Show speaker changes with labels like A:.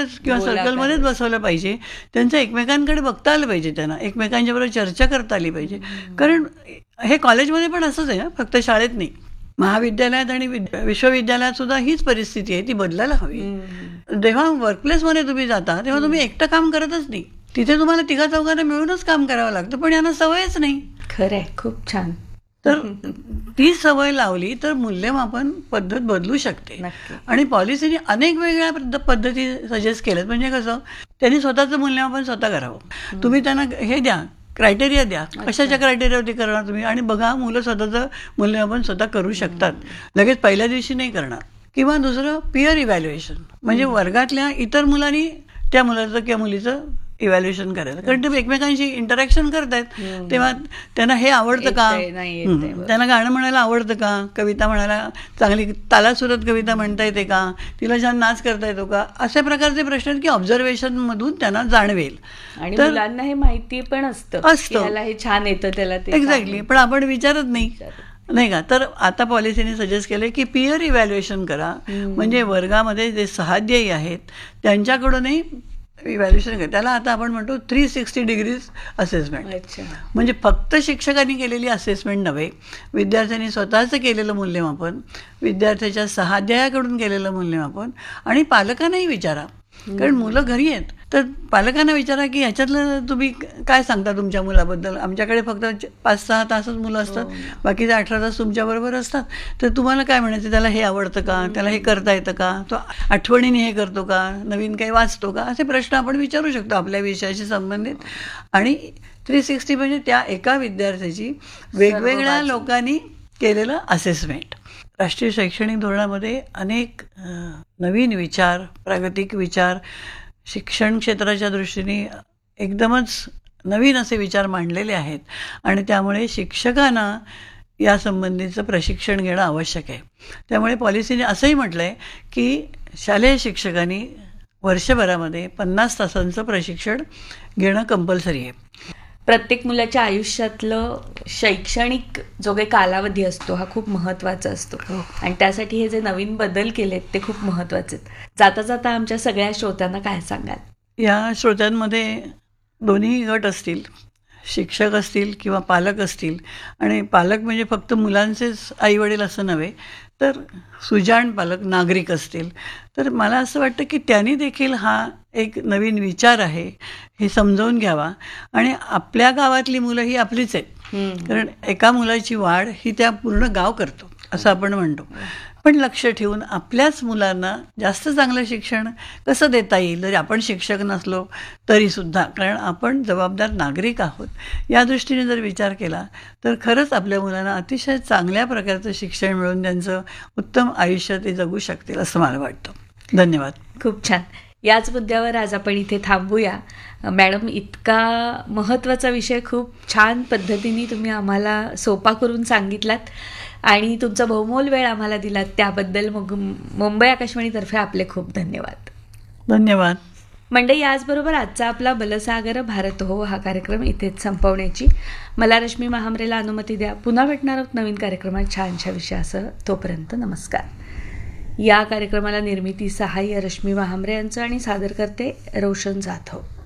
A: सर्कलमध्येच किंवा सर्कलमध्येच बसवलं पाहिजे. त्यांचं एकमेकांकडे बघता आलं पाहिजे, त्यांना एकमेकांच्या बरोबर चर्चा करता आली पाहिजे. कारण हे कॉलेजमध्ये पण असंच आहे, फक्त शाळेत नाही. महाविद्यालयात आणि विश्वविद्यालयात सुद्धा हीच परिस्थिती आहे, ती बदलायला हवी. जेव्हा वर्कप्लेसमध्ये तुम्ही जाता तेव्हा तुम्ही एकटं काम करतच नाही, तिथे तुम्हाला तिघा चौघांना मिळूनच काम करावं लागतं, पण यांना सवयच नाही.
B: खरंय, खूप छान.
A: तर ती सवय लावली तर मूल्यमापन पद्धत बदलू शकते. आणि पॉलिसीने अनेक वेगळ्या पद्धती सजेस्ट केल्यात. म्हणजे कसं, त्यांनी स्वतःचं मूल्यमापन स्वतः करावं. तुम्ही त्यांना हे द्या, क्रायटेरिया द्या, कशाच्या क्रायटेरियावरती करणार तुम्ही, आणि बघा मुलं स्वतःचं मूल्यमापन स्वतः करू शकतात, लगेच पहिल्या दिवशी नाही करणार. किंवा दुसरं पिअर इव्हॅल्युएशन, म्हणजे वर्गातल्या इतर मुलांनी त्या मुलाचं किंवा मुलीचं इव्हॅल्युएशन करायचं. कारण ते एकमेकांशी इंटरॅक्शन करतायत, तेव्हा त्यांना हे आवडतं का, त्यांना गाणं म्हणायला आवडतं का, कविता म्हणायला चांगली तालासुरात कविता म्हणता येते का, तिला छान नाच करता येतो का, अशा प्रकारचे प्रश्न आहेत की ऑब्झर्वेशन मधून त्यांना जाणवेल.
B: आणि मुलांना हे माहिती पण असतं, हे छान येतं त्याला.
A: एक्झॅक्टली, पण आपण विचारत नाही का. तर आता पॉलिसीने सजेस्ट केलं की पिअर इव्हॅल्युएशन करा, म्हणजे वर्गामध्ये जे सहाध्यायी आहेत त्यांच्याकडूनही इव्हॅल्युएशन करा. त्याला आता आपण म्हणतो 360 डिग्रीज असेसमेंट. म्हणजे फक्त शिक्षकांनी केलेली असेसमेंट नव्हे, विद्यार्थ्यांनी स्वतःचं केलेलं मूल्यमापन, विद्यार्थ्याच्या सहाध्यायाकडून केलेलं मूल्यमापन, आणि पालकांनाही विचारा. कारण मुलं घरी आहेत तर पालकांना विचारा की ह्याच्यातलं तुम्ही काय सांगता तुमच्या मुलाबद्दल. आमच्याकडे फक्त 5-6 तासच मुलं असतात, बाकीचे 18 तास तुमच्याबरोबर असतात, तर तुम्हाला काय म्हणायचं, त्याला हे आवडतं का, त्याला हे करता येतं का, तो आठवणीने हे करतो का, नवीन काही वाचतो का, असे प्रश्न आपण विचारू शकतो आपल्या विषयाशी संबंधित. आणि 360 म्हणजे त्या एका विद्यार्थ्याची वेगवेगळ्या लोकांनी केलेलं असेसमेंट. राष्ट्रीय शैक्षणिक धोरणामध्ये अनेक नवीन विचार, प्रागतिक विचार, शिक्षण क्षेत्राच्या दृष्टीने एकदमच नवीन असे विचार मांडलेले आहेत. आणि त्यामुळे शिक्षकांना यासंबंधीचं प्रशिक्षण घेणं आवश्यक आहे. त्यामुळे पॉलिसीने असंही म्हटलं आहे की शालेय शिक्षकांनी वर्षभरामध्ये 50 तासांचं प्रशिक्षण घेणं कंपल्सरी आहे.
B: प्रत्येक मुलाच्या आयुष्यातलं शैक्षणिक जो काही कालावधी असतो हा खूप महत्त्वाचा असतो, आणि त्यासाठी हे जे नवीन बदल केलेत ते खूप महत्त्वाचे आहेत. जाता जाता आमच्या सगळ्या श्रोत्यांना काय सांगाल?
A: या श्रोत्यांमध्ये दोन्ही गट असतील, शिक्षक असतील किंवा पालक असतील. आणि पालक म्हणजे फक्त मुलांचेच आईवडील असं नव्हे, तर सुजाण पालक, नागरिक असतील. तर मला असं वाटतं की त्यांनी देखील हा एक नवीन विचार आहे हे समजावून घ्यावा. आणि आपल्या गावातली मुलं ही आपलीच आहेत, कारण एका मुलाची वाढ ही त्या पूर्ण गाव करतो असं आपण म्हणतो. पण लक्ष ठेवून आपल्याच मुलांना जास्त चांगलं शिक्षण कसं देता येईल, जरी आपण शिक्षक नसलो तरीसुद्धा, कारण आपण जबाबदार नागरिक आहोत. या दृष्टीने जर विचार केला तर खरंच आपल्या मुलांना अतिशय चांगल्या प्रकारचं शिक्षण मिळून त्यांचं उत्तम आयुष्य ते जगू शकतील असं मला वाटतं. धन्यवाद.
B: खूप छान. याच मुद्द्यावर आज आपण इथे थांबूया. मॅडम, इतका महत्त्वाचा विषय खूप छान पद्धतीने तुम्ही आम्हाला सोपा करून सांगितलात आणि तुमचा बहुमोल वेळ आम्हाला दिलात, त्याबद्दल मुंबई आकाशवाणीतर्फे आपले खूप धन्यवाद.
A: धन्यवाद.
B: मंडळी, याचबरोबर आजचा आपला बलसागर भारत हो हा कार्यक्रम इथेच संपवण्याची मला रश्मी महामरेला अनुमती द्या. पुन्हा भेटणार आहोत नवीन कार्यक्रमात छानशा विषयासह. तोपर्यंत नमस्कार. या कार्यक्रमाला निर्मिती सहाय्य रश्मी महामरे यांचं आणि सादर करते रोशन जाधव.